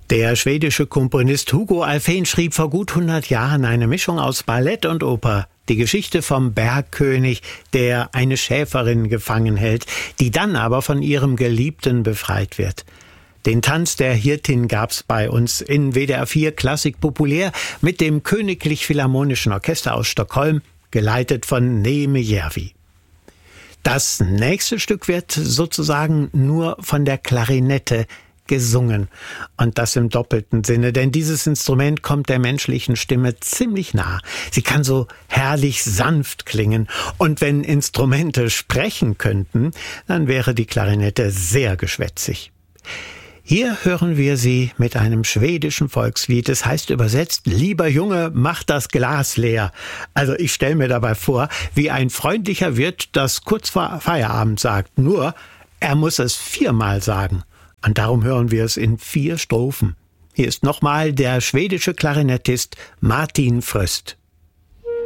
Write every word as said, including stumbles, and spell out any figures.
Der schwedische Komponist Hugo Alfvén schrieb vor gut hundert Jahren eine Mischung aus Ballett und Oper. Die Geschichte vom Bergkönig, der eine Schäferin gefangen hält, die dann aber von ihrem Geliebten befreit wird. Den Tanz der Hirtin gab's bei uns in W D R vier Klassik populär mit dem Königlich Philharmonischen Orchester aus Stockholm, geleitet von Neeme Järvi. Das nächste Stück wird sozusagen nur von der Klarinette gesungen. Und das im doppelten Sinne, denn dieses Instrument kommt der menschlichen Stimme ziemlich nah. Sie kann so herrlich sanft klingen. Und wenn Instrumente sprechen könnten, dann wäre die Klarinette sehr geschwätzig. Hier hören wir sie mit einem schwedischen Volkslied. Es heißt übersetzt, lieber Junge, mach das Glas leer. Also ich stelle mir dabei vor, wie ein freundlicher Wirt das kurz vor Feierabend sagt. Nur, er muss es viermal sagen. Und darum hören wir es in vier Strophen. Hier ist nochmal der schwedische Klarinettist Martin Fröst.